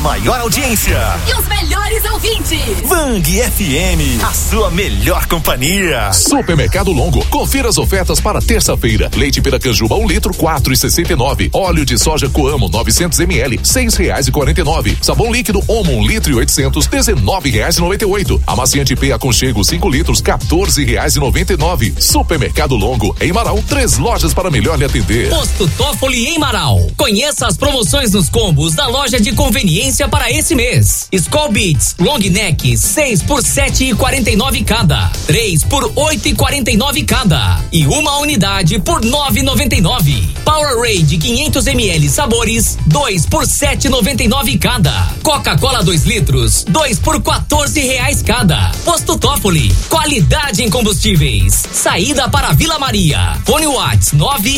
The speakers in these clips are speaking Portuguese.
maior audiência e os melhores ouvintes. Bang FM, a sua melhor companhia. Supermercado Longo, confira as ofertas para terça-feira. Leite Piracanjuba 1 litro, 4,69. Óleo de soja Coamo 900 ml, R$6,49. Sabão líquido Omo 1 litro e 800, R$19,98. Amaciante P Aconchego 5 litros, R$14,99. Supermercado Longo, em Marau, 3 lojas para melhor lhe atender. Posto Toffoli em Marau. Conheça as promoções nos combos da loja de conveniência para esse mês. Skol Beats Long Neck 6 por R$7,49 cada. 3 por R$8,49 cada. E uma unidade por R$9,99. Powerade 500 ml sabores 2 por R$7,99 cada. Coca-Cola 2 litros 2 por R$14 cada. Posto Toffoli, qualidade em combustíveis. Saída para Vila Maria. Fone Whats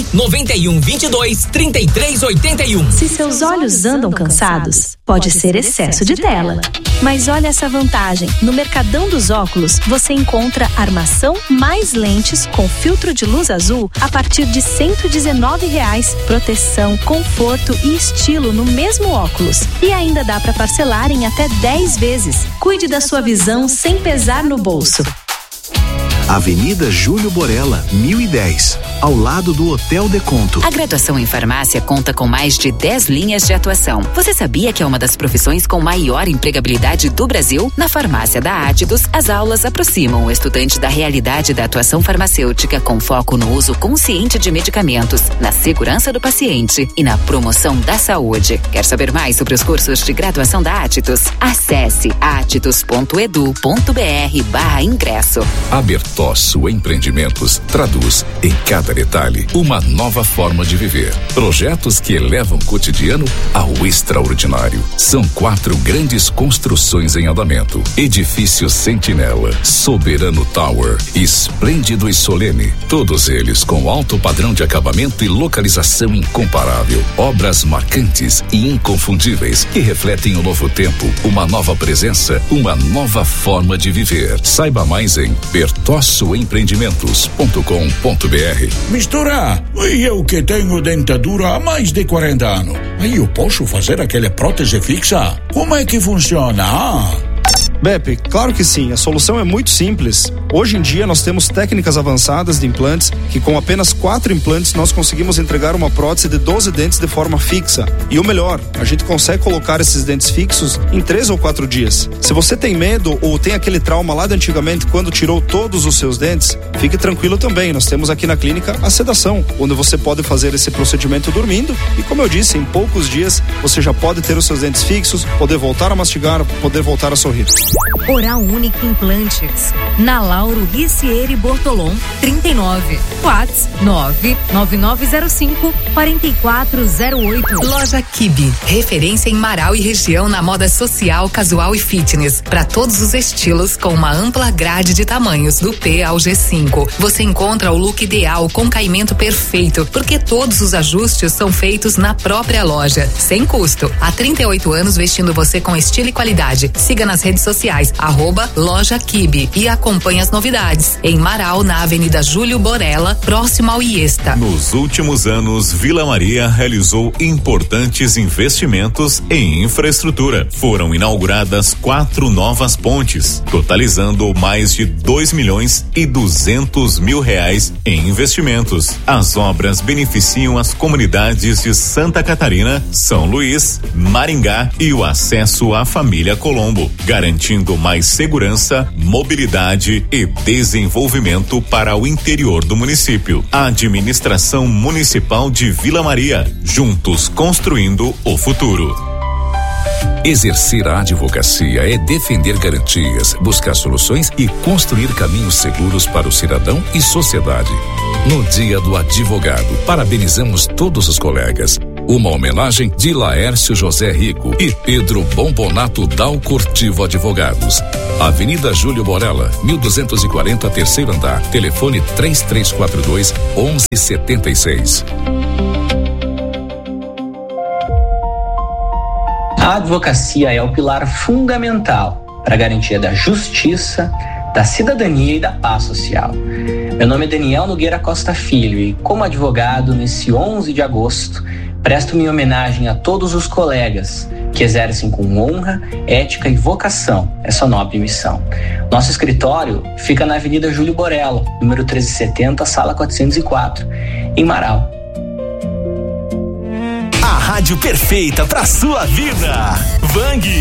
991223381. Se seus olhos andam cansados, pode ser excesso de tela. Mas olha essa vantagem. No Mercadão dos Óculos, você encontra armação mais lentes com filtro de luz azul a partir de R$119. Proteção, conforto e estilo no mesmo óculos. E ainda dá para parcelar em até 10 vezes. Cuide da sua visão sem pesar no bolso. Avenida Júlio Borella, 1010, ao lado do Hotel Deconto. A graduação em farmácia conta com mais de 10 linhas de atuação. Você sabia que é uma das profissões com maior empregabilidade do Brasil? Na farmácia da Átidos, as aulas aproximam o estudante da realidade da atuação farmacêutica com foco no uso consciente de medicamentos, na segurança do paciente e na promoção da saúde. Quer saber mais sobre os cursos de graduação da Átidos? Acesse atidos.edu.br/ingresso. Bertossu Empreendimentos traduz em cada detalhe uma nova forma de viver. Projetos que elevam o cotidiano ao extraordinário. São 4 grandes construções em andamento: Edifício Sentinela, Soberano Tower, Esplêndido e Solene. Todos eles com alto padrão de acabamento e localização incomparável. Obras marcantes e inconfundíveis que refletem o novo tempo, uma nova presença, uma nova forma de viver. Saiba mais em bertossoempreendimentos.com.br. Mistura, eu que tenho dentadura há mais de 40 anos. Aí eu posso fazer aquela prótese fixa? Como é que funciona? Beppe, claro que sim, a solução é muito simples. Hoje em dia nós temos técnicas avançadas de implantes que com apenas 4 implantes nós conseguimos entregar uma prótese de 12 dentes de forma fixa. E o melhor, a gente consegue colocar esses dentes fixos em 3 ou 4 dias. Se você tem medo ou tem aquele trauma lá de antigamente quando tirou todos os seus dentes, fique tranquilo também, nós temos aqui na clínica a sedação, onde você pode fazer esse procedimento dormindo e, como eu disse, em poucos dias você já pode ter os seus dentes fixos, poder voltar a mastigar, poder voltar a sorrir. Oral Único Implantes, na Lauro Ricieri Bortolom, 39. Whats 99905-4408. Loja Kibe, referência em Marau e região na moda social, casual e fitness, para todos os estilos, com uma ampla grade de tamanhos, do P ao G5. Você encontra o look ideal com caimento perfeito, porque todos os ajustes são feitos na própria loja, sem custo. Há 38 anos vestindo você com estilo e qualidade. Siga nas redes sociais, @Loja Kibe, e acompanhe as novidades. Em Marau, na Avenida Júlio Borella, próximo ao Iesta. Nos últimos anos, Vila Maria realizou importantes investimentos em infraestrutura. Foram inauguradas 4 novas pontes, totalizando mais de R$2.200.000 em investimentos. As obras beneficiam as comunidades de Santa Catarina, São Luís, Maringá e o acesso à família Colombo, garantindo mais segurança, mobilidade e desenvolvimento para o interior do município. A Administração Municipal de Vila Maria, juntos construindo o futuro. Exercer a advocacia é defender garantias, buscar soluções e construir caminhos seguros para o cidadão e sociedade. No Dia do Advogado, parabenizamos todos os colegas. Uma homenagem de Laércio José Rico e Pedro Bombonato Dal Cortivo Advogados. Avenida Júlio Borella, 1240, terceiro andar. Telefone 3342-1176. A advocacia é o pilar fundamental para a garantia da justiça, da cidadania e da paz social. Meu nome é Daniel Nogueira Costa Filho e, como advogado, nesse 11 de agosto, presto minha homenagem a todos os colegas que exercem com honra, ética e vocação essa nobre missão. Nosso escritório fica na Avenida Júlio Borella, número 1370, sala 404, em Marau. A rádio perfeita para sua vida. Vang.